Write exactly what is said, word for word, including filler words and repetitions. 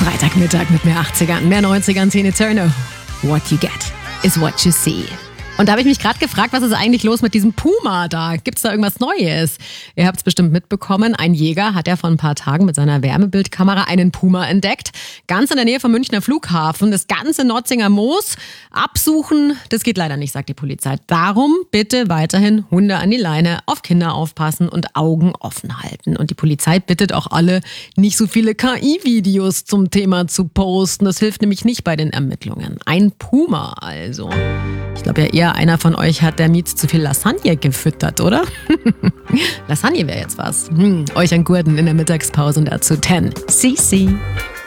Freitagmittag mit mehr achtzigern, mehr neunzigern, Tina Turner. What you get is what you see. Und da habe ich mich gerade gefragt, was ist eigentlich los mit diesem Puma da? Gibt's da irgendwas Neues? Ihr habt es bestimmt mitbekommen. Ein Jäger hat ja vor ein paar Tagen mit seiner Wärmebildkamera einen Puma entdeckt. Ganz in der Nähe vom Münchner Flughafen. Das ganze Notzinger Moos absuchen, das geht leider nicht, sagt die Polizei. Darum bitte weiterhin Hunde an die Leine, auf Kinder aufpassen und Augen offen halten. Und die Polizei bittet auch alle, nicht so viele K I-Videos zum Thema zu posten. Das hilft nämlich nicht bei den Ermittlungen. Ein Puma also. Ich glaube ja eher, einer von euch hat der Mietz zu viel Lasagne gefüttert, oder? Lasagne wäre jetzt was. Hm, euch an Gurten in der Mittagspause und dazu ten. C C.